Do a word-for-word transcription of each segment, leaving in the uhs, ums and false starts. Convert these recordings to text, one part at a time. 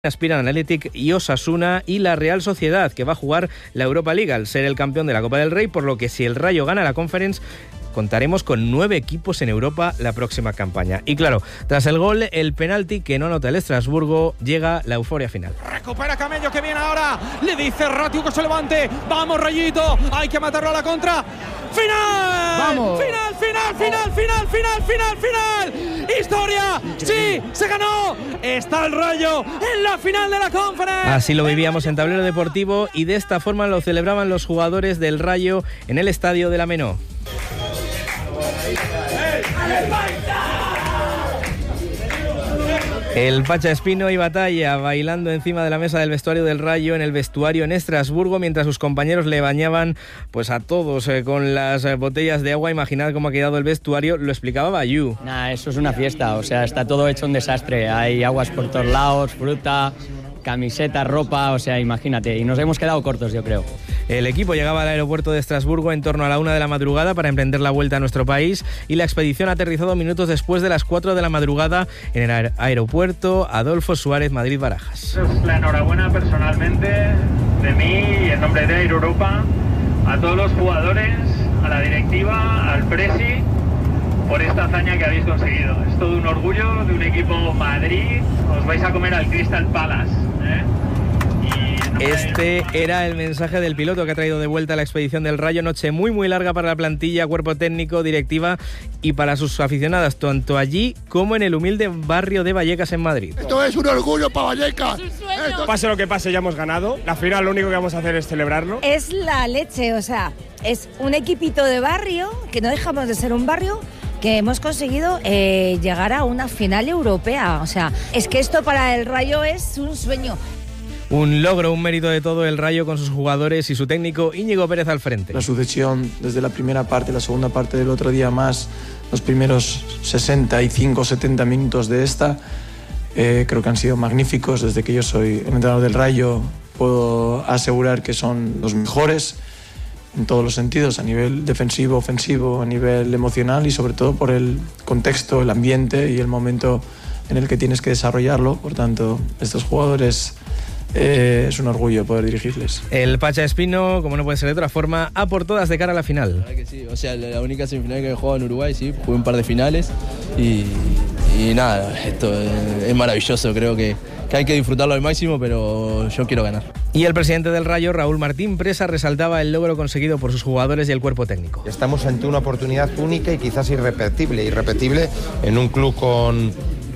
Aspiran Athletic y Osasuna y la Real Sociedad, que va a jugar la Europa League al ser el campeón de la Copa del Rey, por lo que si el Rayo gana la Conference, contaremos con nueve equipos en Europa la próxima campaña. Y claro, tras el gol, el penalti que no anota el Estrasburgo, llega la euforia final. Recupera Camello, que viene ahora, le dice Ratio que se levante, vamos Rayito, hay que matarlo a la contra. ¡Final! ¡Vamos! ¡Final, final, final, final, final, final, final! ¡Historia! ¡Sí! ¡Se ganó! ¡Está el Rayo en la final de la Conference! Así lo vivíamos en Tablero Deportivo y de esta forma lo celebraban los jugadores del Rayo en el estadio de la Menó. El Pacha Espino y Batalla bailando encima de la mesa del vestuario del Rayo en el vestuario en Estrasburgo, mientras sus compañeros le bañaban pues a todos eh, con las eh, botellas de agua. Imaginad cómo ha quedado el vestuario, lo explicaba Bayú. Nah, eso es una fiesta, o sea, está todo hecho un desastre. Hay aguas por todos lados, fruta, camiseta, ropa, o sea, imagínate. Y nos hemos quedado cortos, yo creo. El equipo llegaba al aeropuerto de Estrasburgo en torno a la una de la madrugada para emprender la vuelta a nuestro país y la expedición ha aterrizado minutos después de las cuatro de la madrugada en el aer- aeropuerto Adolfo Suárez Madrid-Barajas. La enhorabuena personalmente de mí y en nombre de Air Europa a todos los jugadores, a la directiva, al presi, por esta hazaña que habéis conseguido. Es todo un orgullo de un equipo Madrid. Os vais a comer al Crystal Palace, ¿eh? Este era el mensaje del piloto que ha traído de vuelta la expedición del Rayo. Noche muy muy larga para la plantilla, cuerpo técnico, directiva y para sus aficionadas, tanto allí como en el humilde barrio de Vallecas en Madrid. Esto es un orgullo para Vallecas. Esto... Pase lo que pase, ya hemos ganado. La final lo único que vamos a hacer es celebrarlo. Es la leche, o sea, es un equipito de barrio, que no dejamos de ser un barrio, que hemos conseguido eh, llegar a una final europea. O sea, es que esto para el Rayo es un sueño. Un logro, un mérito de todo el Rayo con sus jugadores y su técnico Íñigo Pérez al frente. La sucesión desde la primera parte, la segunda parte del otro día más, los primeros sesenta y cinco setenta minutos de esta, eh, creo que han sido magníficos. Desde que yo soy el entrenador del Rayo puedo asegurar que son los mejores en todos los sentidos, a nivel defensivo, ofensivo, a nivel emocional y sobre todo por el contexto, el ambiente y el momento en el que tienes que desarrollarlo. Por tanto, estos jugadores... Eh, es un orgullo poder dirigirles. El Pacha Espino, como no puede ser de otra forma, a por todas de cara a la final. Que sí, o sea, la única semifinal que he jugado en Uruguay, sí, jugué un par de finales y, y nada, esto es, es maravilloso, creo que, que hay que disfrutarlo al máximo, pero yo quiero ganar. Y el presidente del Rayo, Raúl Martín Presa, resaltaba el logro conseguido por sus jugadores y el cuerpo técnico. Estamos ante una oportunidad única y quizás irrepetible, irrepetible en un club con...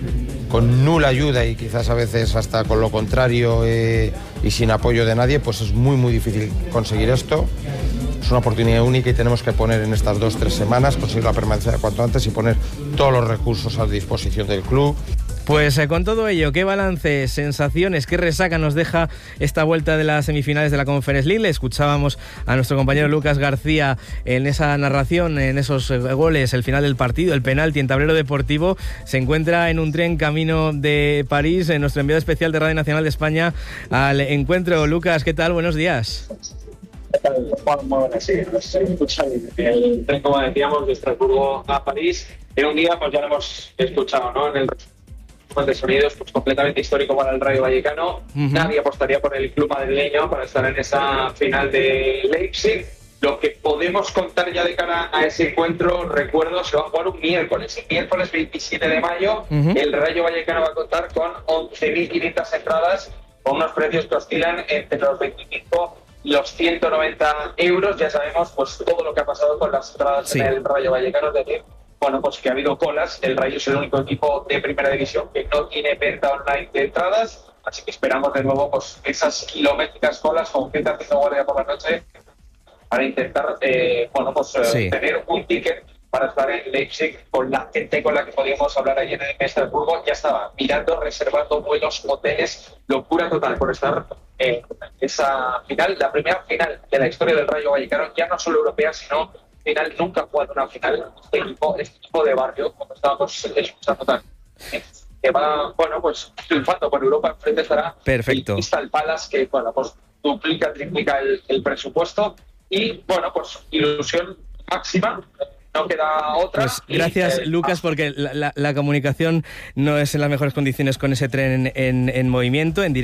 con nula ayuda y quizás a veces hasta con lo contrario eh, y sin apoyo de nadie, pues es muy muy difícil conseguir esto. Es una oportunidad única y tenemos que poner en estas dos tres semanas, conseguir la permanencia de cuanto antes y poner todos los recursos a disposición del club. Pues eh, con todo ello, ¿qué balance, sensaciones, qué resaca nos deja esta vuelta de las semifinales de la Conference League? Le escuchábamos a nuestro compañero Lucas García en esa narración, en esos eh, goles, el final del partido, el penalti en Tablero Deportivo. Se encuentra en un tren camino de París, en nuestro enviado especial de Radio Nacional de España al encuentro. Lucas, ¿qué tal? Buenos días. ¿Qué tal, Juan? Muy buenas, sí, nos escuchan el tren, como decíamos, de Estrasburgo a París. En un día, pues ya lo hemos escuchado, ¿no? En el de sonidos, pues completamente histórico para el Rayo Vallecano. Uh-huh. Nadie apostaría por el club madrileño para estar en esa final de Leipzig. Lo que podemos contar ya de cara a ese encuentro, recuerdo, se va a jugar un miércoles. El miércoles veintisiete de mayo, uh-huh. El Rayo Vallecano va a contar con once mil quinientas entradas, con unos precios que oscilan entre los veinticinco y los ciento noventa euros. Ya sabemos pues todo lo que ha pasado con las entradas sí. en el Rayo Vallecano, es decir, bueno, pues que ha habido colas. El Rayo es el único equipo de primera división que no tiene venta online de entradas, así que esperamos de nuevo pues esas kilométricas colas con gente haciendo guardia por la noche para intentar eh, bueno, pues, sí. tener un ticket para estar en Leipzig con la gente con la que podíamos hablar ayer en Estrasburgo. Ya estaba mirando, reservando vuelos, hoteles, locura total por estar en esa final, la primera final de la historia del Rayo Vallecano, ya no solo europea, sino final. Nunca ha jugado una final este equipo, este equipo de barrio, como estábamos escuchando también, que va, bueno, pues triunfando por Europa. Enfrente estará Perfecto. el Crystal Palace, que, bueno, pues duplica, triplica el, el presupuesto y, bueno, pues ilusión máxima no queda otra. Pues gracias, y, eh, Lucas, porque la, la, la comunicación no es en las mejores condiciones con ese tren en, en, en movimiento, en directo.